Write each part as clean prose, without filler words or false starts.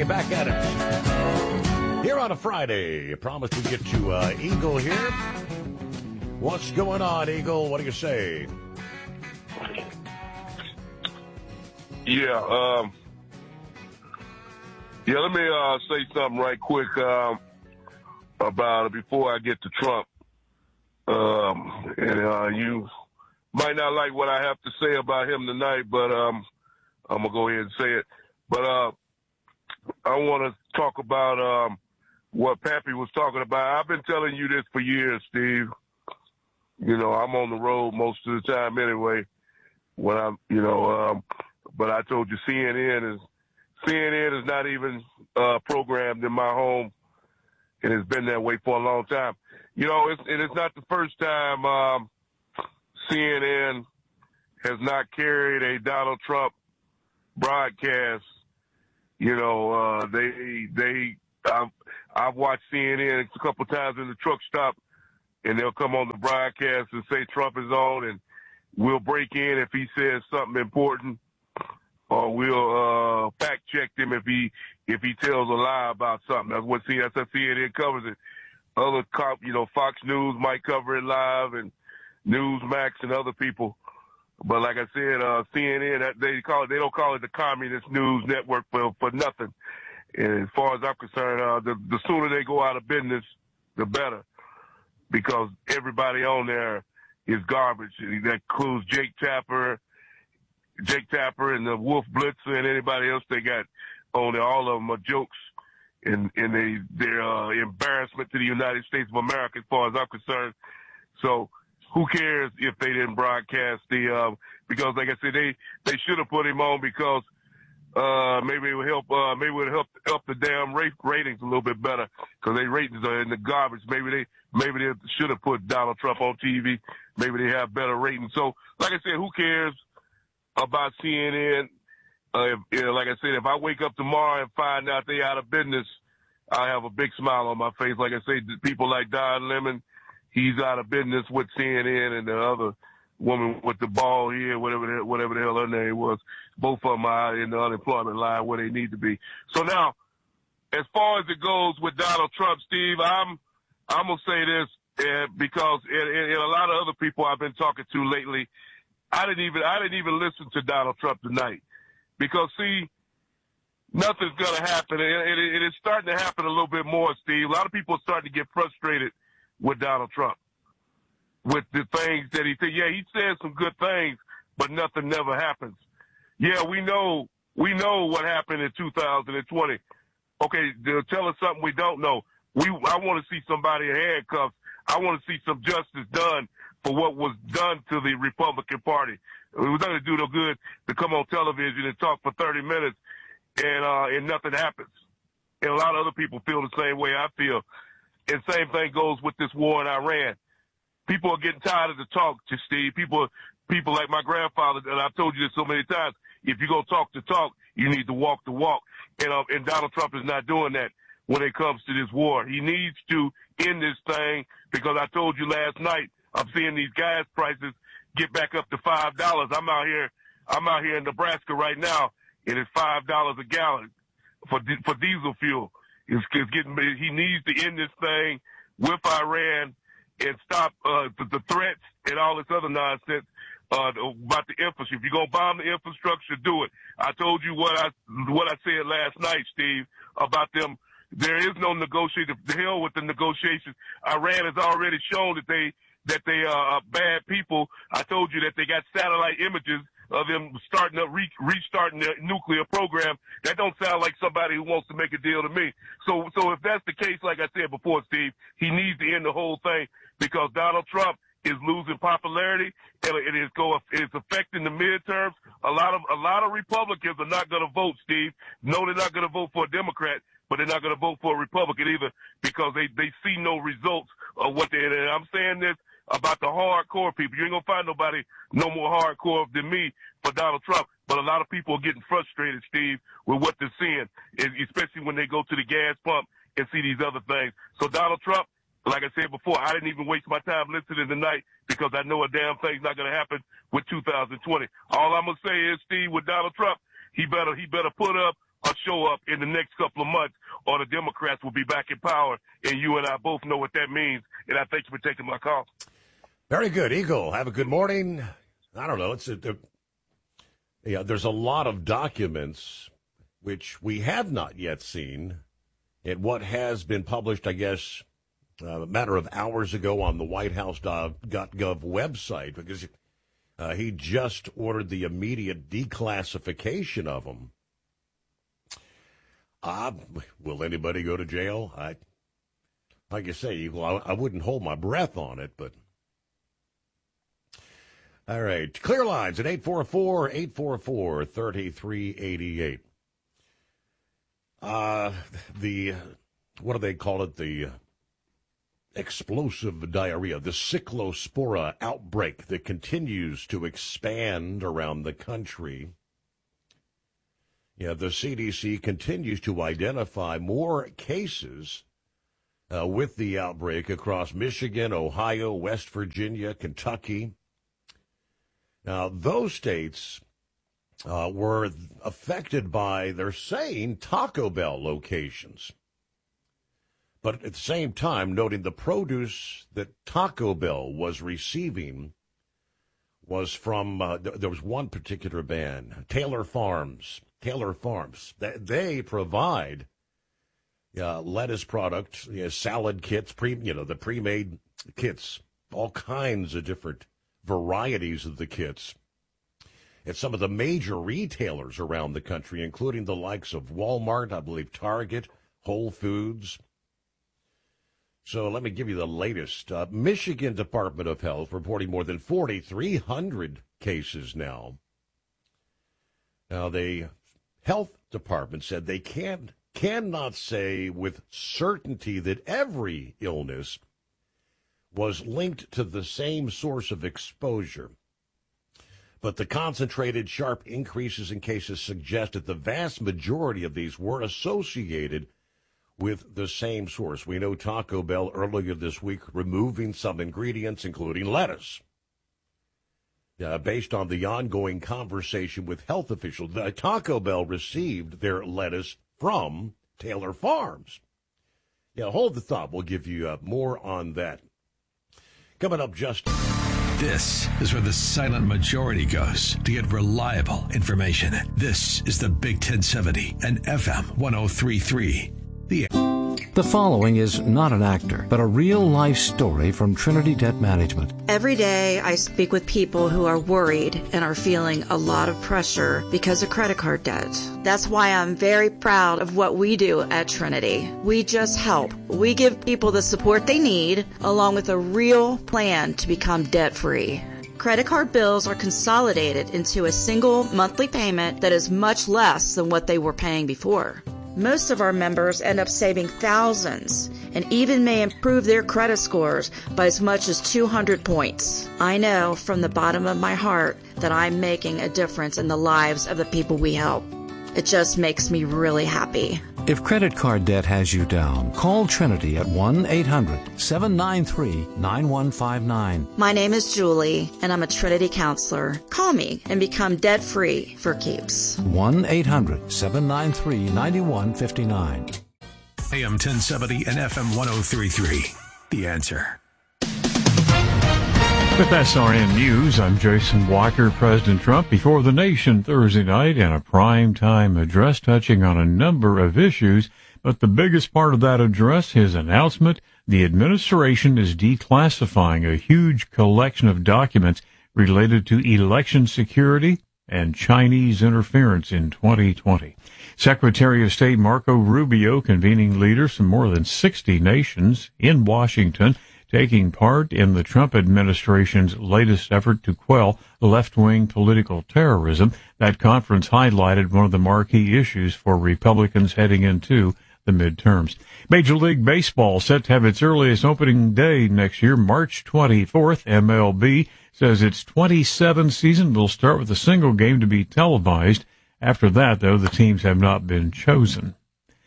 Okay, back at it. Here on a Friday. I promised we'd get to Eagle here. What's going on, Eagle? What do you say? Yeah, let me say something right quick about it before I get to Trump. You might not like what I have to say about him tonight, but I'm going to go ahead and say it. But I want to talk about what Pappy was talking about. I've been telling you this for years, Steve. You know, I'm on the road most of the time anyway. When I'm, but I told you CNN is not even programmed in my home, and it's been that way for a long time. You know, it's not the first time CNN has not carried a Donald Trump broadcast. You know, I've watched CNN a couple times in the truck stop, and they'll come on the broadcast and say Trump is on, and we'll break in if he says something important, or we'll fact check him if he tells a lie about something. That's how CNN covers it. Other Fox News might cover it live, and Newsmax and other people. But like I said, CNN, they don't call it the Communist News Network for nothing. And as far as I'm concerned, the sooner they go out of business, the better, because everybody on there is garbage. That includes Jake Tapper and the Wolf Blitzer and anybody else they got on there. All of them are jokes, and they're embarrassment to the United States of America as far as I'm concerned. So who cares if they didn't broadcast because like I said, they should have put him on because maybe it would help the damn ratings a little bit better, because their ratings are in the garbage. Maybe they should have put Donald Trump on TV. Maybe they have better ratings. So like I said, who cares about CNN? Like I said, if I wake up tomorrow and find out they out of business, I have a big smile on my face. Like I say, people like Don Lemon, he's out of business with CNN, and the other woman with the ball here, whatever the hell her name was, both of them are in the unemployment line where they need to be. So now, as far as it goes with Donald Trump, Steve, I'm gonna say this because and a lot of other people I've been talking to lately, I didn't even listen to Donald Trump tonight, because see, nothing's gonna happen, and it's starting to happen a little bit more, Steve. A lot of people are starting to get frustrated with Donald Trump, with the things that he said. Yeah, he said some good things, but nothing never happens. Yeah, we know what happened in 2020. Okay, they'll tell us something we don't know. I want to see somebody in handcuffs. I want to see some justice done for what was done to the Republican Party. It was not going to do no good to come on television and talk for 30 minutes and nothing happens. And a lot of other people feel the same way I feel. And same thing goes with this war in Iran. People are getting tired of the talk, Steve. People like my grandfather, and I've told you this so many times, if you're going to talk the talk, you need to walk the walk. And Donald Trump is not doing that when it comes to this war. He needs to end this thing, because I told you last night, I'm seeing these gas prices get back up to $5. I'm out here in Nebraska right now, and it's $5 a gallon for diesel fuel. He needs to end this thing with Iran and stop the threats and all this other nonsense about the infrastructure. If you're going to bomb the infrastructure, do it. I told you what I said last night, Steve, about them. There is no negotiation. The hell with the negotiations. Iran has already shown that they are bad people. I told you that they got satellite images of them restarting their nuclear program. That don't sound like somebody who wants to make a deal to me. So if that's the case, like I said before, Steve, he needs to end the whole thing, because Donald Trump is losing popularity, and it's affecting the midterms. A lot of Republicans are not going to vote, Steve. No, they're not going to vote for a Democrat, but they're not going to vote for a Republican either, because they see no results of what they. And I'm saying this about the hardcore people. You ain't gonna find nobody no more hardcore than me for Donald Trump. But a lot of people are getting frustrated, Steve, with what they're seeing, especially when they go to the gas pump and see these other things. So Donald Trump, like I said before, I didn't even waste my time listening tonight, because I know a damn thing's not going to happen with 2020. All I'm going to say is, Steve, with Donald Trump, he better put up a show up in the next couple of months, or the Democrats will be back in power, and you and I both know what that means. And I thank you for taking my call. Very good, Eagle. Have a good morning. I don't know. There's a lot of documents which we have not yet seen in what has been published, I guess, a matter of hours ago on the WhiteHouse.gov website, because he just ordered the immediate declassification of them. Will anybody go to jail? Like you say, Eagle, I wouldn't hold my breath on it, but... All right. Clear lines at 844-3388. What do they call it? The explosive diarrhea, the cyclospora outbreak that continues to expand around the country. Yeah, the CDC continues to identify more cases with the outbreak across Michigan, Ohio, West Virginia, Kentucky. Now, those states were affected by, they're saying, Taco Bell locations. But at the same time, noting the produce that Taco Bell was receiving was from, there was one particular band, Taylor Farms. They provide lettuce products, salad kits, the pre-made kits, all kinds of different varieties of the kits at some of the major retailers around the country, including the likes of Walmart, I believe Target, Whole Foods. So let me give you the latest. Michigan Department of Health reporting more than 4,300 cases now. Now, the health department said they cannot say with certainty that every illness was linked to the same source of exposure. But the concentrated, sharp increases in cases suggest that the vast majority of these were associated with the same source. We know Taco Bell earlier this week removing some ingredients, including lettuce. Based on the ongoing conversation with health officials, Taco Bell received their lettuce from Taylor Farms. Hold the thought. We'll give you more on that. Coming up just... This is where the silent majority goes to get reliable information. This is the Big 1070 and FM 1033. The following is not an actor, but a real-life story from Trinity Debt Management. Every day I speak with people who are worried and are feeling a lot of pressure because of credit card debt. That's why I'm very proud of what we do at Trinity. We just help. We give people the support they need, along with a real plan to become debt-free. Credit card bills are consolidated into a single monthly payment that is much less than what they were paying before. Most of our members end up saving thousands and even may improve their credit scores by as much as 200 points. I know from the bottom of my heart that I'm making a difference in the lives of the people we help. It just makes me really happy. If credit card debt has you down, call Trinity at 1-800-793-9159. My name is Julie, and I'm a Trinity counselor. Call me and become debt-free for keeps. 1-800-793-9159. AM 1070 and FM 1033. The Answer. With SRN News, I'm Jason Walker. President Trump before the nation Thursday night in a primetime address touching on a number of issues. But the biggest part of that address, his announcement, the administration is declassifying a huge collection of documents related to election security and Chinese interference in 2020. Secretary of State Marco Rubio convening leaders from more than 60 nations in Washington, taking part in the Trump administration's latest effort to quell left-wing political terrorism. That conference highlighted one of the marquee issues for Republicans heading into the midterms. Major League Baseball set to have its earliest opening day next year, March 24th. MLB says its 27th season will start with a single game to be televised. After that, though, the teams have not been chosen.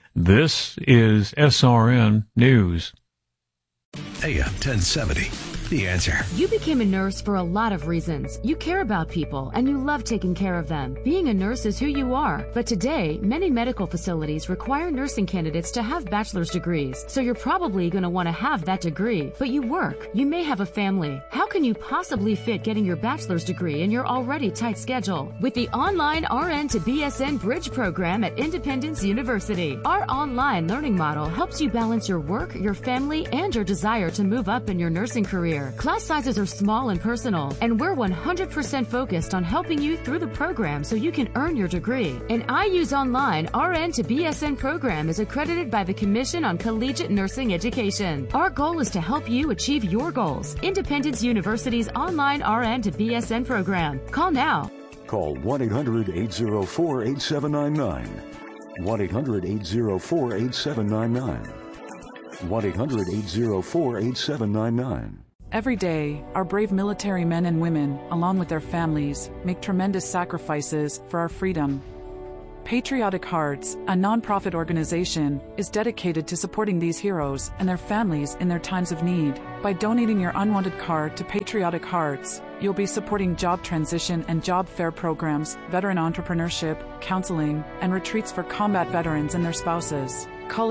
This is SRN News. AM 1070. The Answer. You became a nurse for a lot of reasons. You care about people and you love taking care of them. Being a nurse is who you are. But today, many medical facilities require nursing candidates to have bachelor's degrees. So you're probably going to want to have that degree. But you work. You may have a family. How can you possibly fit getting your bachelor's degree in your already tight schedule? With the online RN to BSN Bridge program at Independence University, our online learning model helps you balance your work, your family, and your desire to move up in your nursing career. Class sizes are small and personal, and we're 100% focused on helping you through the program so you can earn your degree. An IU's online RN to BSN program is accredited by the Commission on Collegiate Nursing Education. Our goal is to help you achieve your goals. Independence University's online RN to BSN program. Call now. Call 1-800-804-8799. 1-800-804-8799. 1-800-804-8799. Every day, our brave military men and women, along with their families, make tremendous sacrifices for our freedom. Patriotic Hearts, a nonprofit organization, is dedicated to supporting these heroes and their families in their times of need. By donating your unwanted card to Patriotic Hearts, you'll be supporting job transition and job fair programs, veteran entrepreneurship, counseling, and retreats for combat veterans and their spouses. Call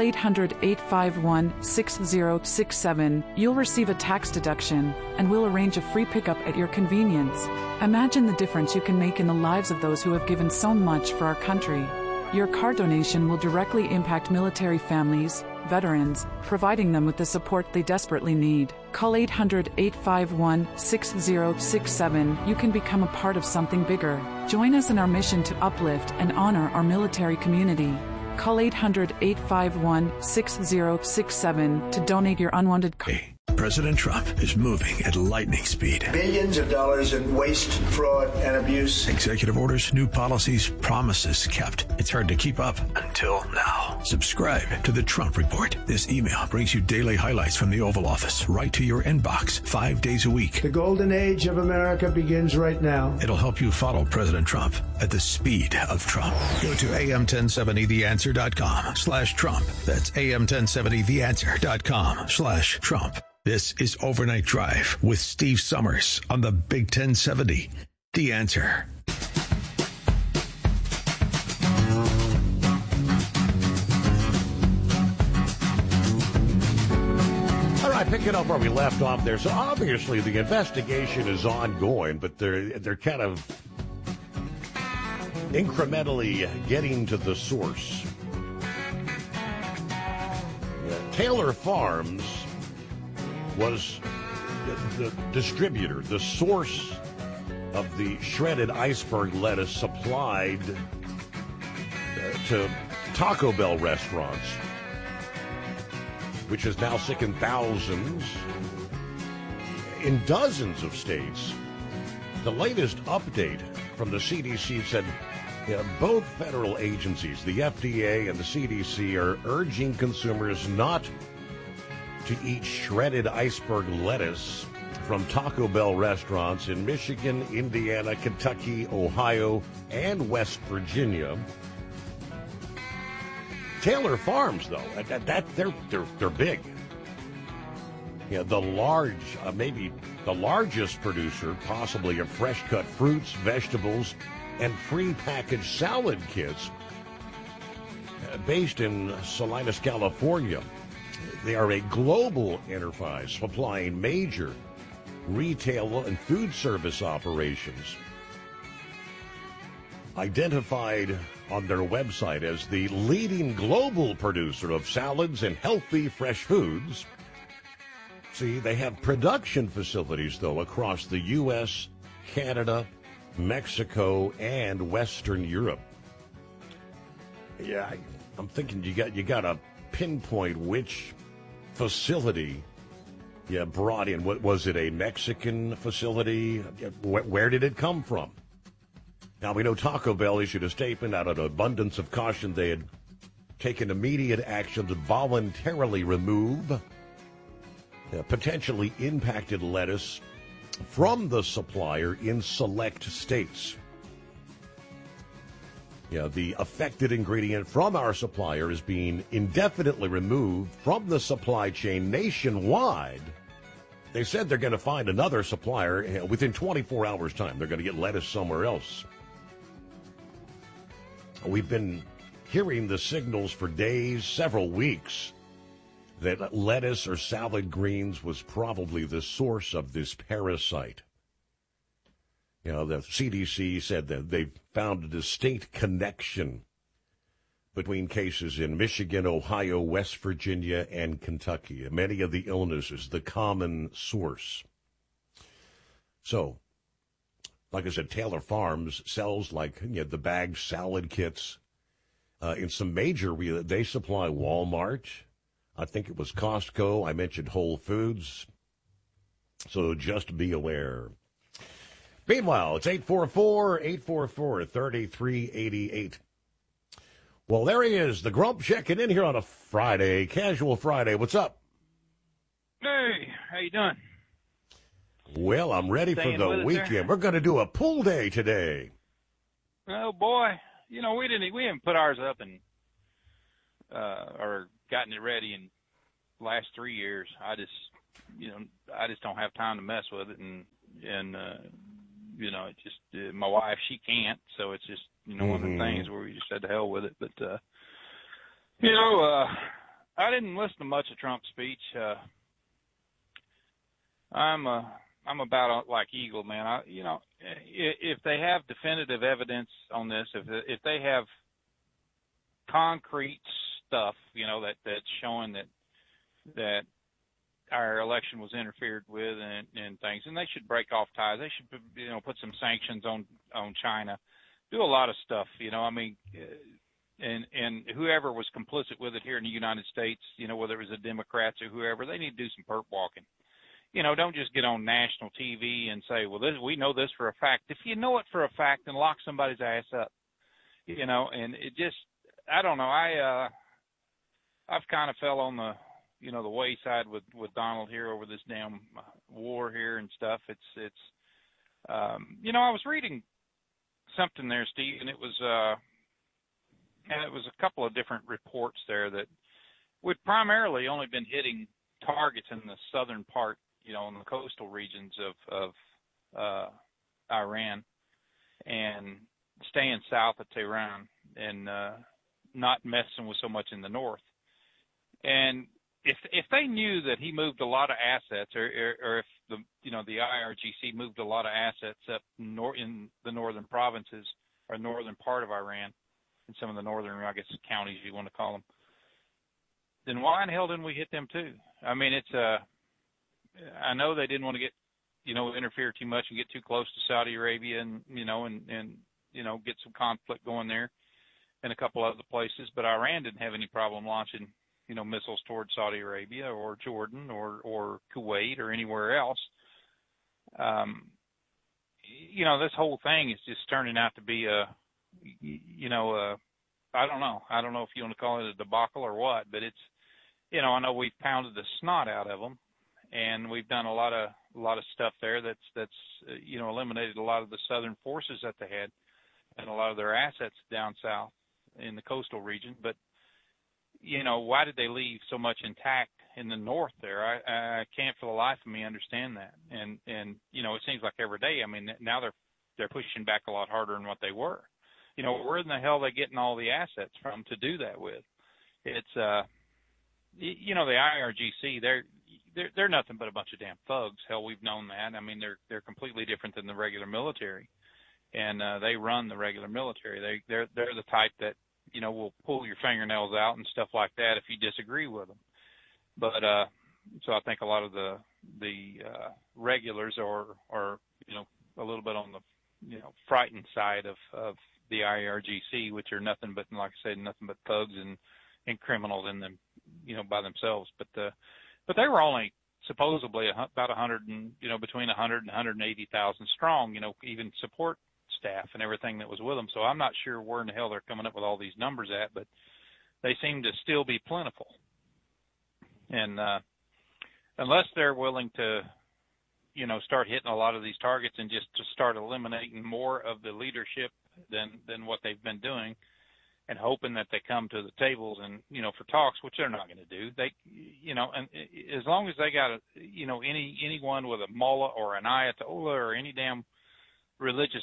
800-851-6067. You'll receive a tax deduction, and we'll arrange a free pickup at your convenience. Imagine the difference you can make in the lives of those who have given so much for our country. Your car donation will directly impact military families, veterans, providing them with the support they desperately need. Call 800-851-6067. You can become a part of something bigger. Join us in our mission to uplift and honor our military community. Call 800-851-6067 to donate your unwanted car. President Trump is moving at lightning speed. Billions of dollars in waste, fraud, and abuse. Executive orders, new policies, promises kept. It's hard to keep up until now. Subscribe to the Trump Report. This email brings you daily highlights from the Oval Office right to your inbox 5 days a week. The golden age of America begins right now. It'll help you follow President Trump at the speed of Trump. Go to am1070theanswer.com/Trump. That's am1070theanswer.com/Trump. This is Overnight Drive with Steve Summers on the Big 1070. The Answer. All right, picking up where we left off there. So obviously the investigation is ongoing, but they're kind of incrementally getting to the source. Taylor Farms was the distributor, the source of the shredded iceberg lettuce supplied to Taco Bell restaurants, which has now sickened thousands in dozens of states. The latest update from the CDC said both federal agencies, the FDA and the CDC, are urging consumers not to eat shredded iceberg lettuce from Taco Bell restaurants in Michigan, Indiana, Kentucky, Ohio, and West Virginia. Taylor Farms, though, they're big. Maybe the largest producer, possibly, of fresh-cut fruits, vegetables, and pre-packaged salad kits, based in Salinas, California. They are a global enterprise supplying major retail and food service operations. Identified on their website as the leading global producer of salads and healthy fresh foods. See, they have production facilities, though, across the U.S., Canada, Mexico, and Western Europe. Yeah, I'm thinking you got to pinpoint which facility brought in. What was it, a Mexican facility? Where did it come from? Now, we know Taco Bell issued a statement out of an abundance of caution. They had taken immediate action to voluntarily remove potentially impacted lettuce from the supplier in select states. The affected ingredient from our supplier is being indefinitely removed from the supply chain nationwide They said they're going to find another supplier within 24 hours' time. They're going to get lettuce somewhere else. We've been hearing the signals for days, several weeks, that lettuce or salad greens was probably the source of this parasite. You know, the CDC said that they found a distinct connection between cases in Michigan, Ohio, West Virginia, and Kentucky. Many of the illnesses, the common source. So, like I said, Taylor Farms sells the bagged salad kits. In some major, they supply Walmart. I think it was Costco. I mentioned Whole Foods. So just be aware. Meanwhile, it's 844-3388. Well, there he is, the Grump checking in here on a Friday, casual Friday. What's up? Hey, how you doing? Well, I'm ready for the weekend. We're going to do a pool day today. Oh boy, you know we haven't put ours up and or gotten it ready in the last 3 years. I just don't have time to mess with it, and it just my wife, she can't, so it's just one of the things where we just said to hell with it. But I didn't listen to much of Trump's speech. I'm about like Eagle, man. If they have definitive evidence on this, if they have concrete stuff, that's showing that our election was interfered with and things, and they should break off ties. They should, put some sanctions on China, do a lot of stuff, and whoever was complicit with it here in the United States, whether it was the Democrats or whoever, they need to do some perp walking. Don't just get on national TV and say, well, we know this for a fact. If you know it for a fact, then lock somebody's ass up, and it just, I don't know. I've kind of fell on the wayside with Donald here over this damn war here and stuff. It's I was reading something there, Steve, and it was a couple of different reports there that we'd primarily only been hitting targets in the southern part, in the coastal regions of Iran, and staying south of Tehran, and not messing with so much in the north. And if they knew that he moved a lot of assets, or if the IRGC moved a lot of assets up in the northern provinces or northern part of Iran, in some of the northern, I guess, counties you want to call them, then why in the hell didn't we hit them too? I mean, I know they didn't want to get, interfere too much and get too close to Saudi Arabia and get some conflict going there and a couple other places, but Iran didn't have any problem launching missiles towards Saudi Arabia or Jordan or Kuwait or anywhere else. This whole thing is just turning out to be I don't know. I don't know if you want to call it a debacle or what, but it's, I know we've pounded the snot out of them, and we've done a lot of stuff there that's eliminated a lot of the southern forces that they had and a lot of their assets down south in the coastal region. But why did they leave so much intact in the north there? I can't for the life of me understand that. And it seems like every day, I mean, now they're pushing back a lot harder than what they were. Where in the hell are they getting all the assets from to do that with? It's the IRGC, they're nothing but a bunch of damn thugs. Hell, we've known that. I mean, they're completely different than the regular military, and they run the regular military. They're the type that will pull your fingernails out and stuff like that if you disagree with them. But so I think a lot of the regulars are a little bit on the frightened side of the IRGC, which are nothing but, like I said, nothing but thugs and criminals in them, by themselves. But they were only supposedly about 100 and between 100 and 180,000 strong. Even support staff and everything that was with them. So I'm not sure where in the hell they're coming up with all these numbers at, but they seem to still be plentiful. And unless they're willing to, start hitting a lot of these targets and just to start eliminating more of the leadership than what they've been doing, and hoping that they come to the tables and, for talks, which they're not going to do. They, and as long as they got anyone with a mullah or an ayatollah or any damn religious,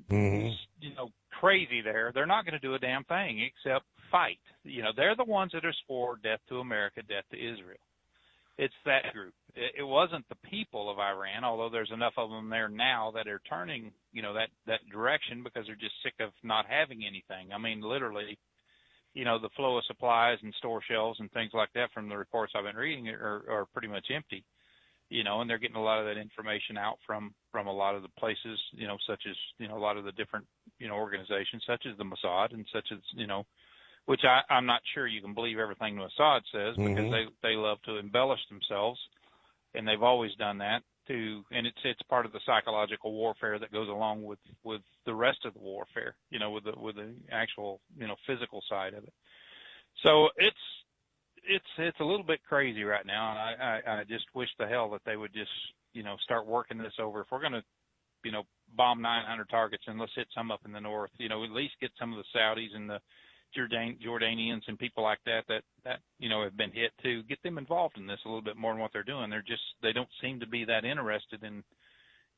crazy there, they're not going to do a damn thing except fight. They're the ones that are for death to America, death to Israel. It's that group. It wasn't the people of Iran, although there's enough of them there now that are turning, that direction because they're just sick of not having anything. I mean, literally, the flow of supplies and store shelves and things like that from the reports I've been reading are pretty much empty, and they're getting a lot of that information out from a lot of the places, such as, a lot of the different, organizations such as the Mossad and such as, which I'm not sure you can believe everything Mossad says because they love to embellish themselves, and they've always done that too. And it's part of the psychological warfare that goes along with the rest of the warfare, with the actual, physical side of it. So it's a little bit crazy right now, and I just wish the hell that they would just, start working this over. If we're going to, bomb 900 targets, and let's hit some up in the north, at least get some of the Saudis and the Jordanians and people like that have been hit too. Get them involved in this a little bit more than what they're doing. They don't seem to be that interested in